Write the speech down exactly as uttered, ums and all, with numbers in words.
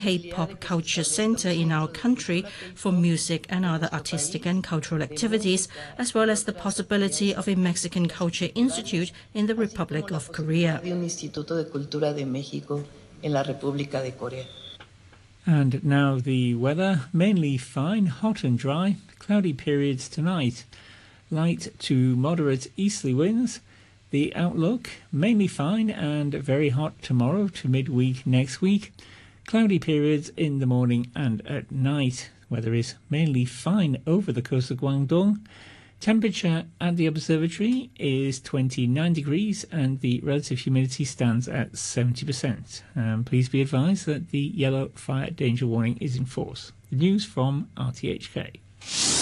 K-pop culture center in our country for music and other artistic and cultural activities, as well as the possibility of a Mexican Culture Institute in the Republic of Korea. And now the weather, mainly fine, hot and dry, cloudy periods tonight, light to moderate easterly winds. The outlook, mainly fine and very hot tomorrow to midweek next week. Cloudy periods in the morning and at night. Weather is mainly fine over the coast of Guangdong. Temperature at the observatory is twenty-nine degrees and the relative humidity stands at seventy percent. Um, please be advised that the yellow fire danger warning is in force. The news from R T H K.